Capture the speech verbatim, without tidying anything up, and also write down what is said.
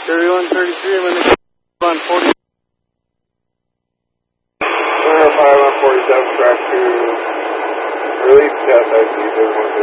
thirty-one thirty-three, I'm in the on forty. one oh five on forty-seven, track to release test I C,